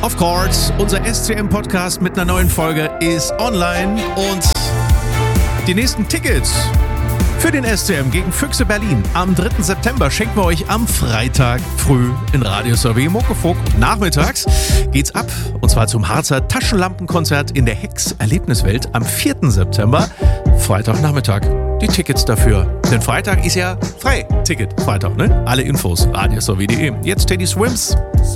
Of course, unser SCM-Podcast mit einer neuen Folge ist online und die nächsten Tickets für den SCM gegen Füchse Berlin am 3. September schenken wir euch am Freitag früh in Radio Survey Muckefuck. Nachmittags geht's ab und zwar zum Harzer Taschenlampenkonzert in der Hex Erlebniswelt am 4. September, Freitagnachmittag. Die Tickets dafür, denn Freitag ist ja frei. Ticket Freitag, ne? Alle Infos radiosurvey.de. Jetzt Teddy Swims.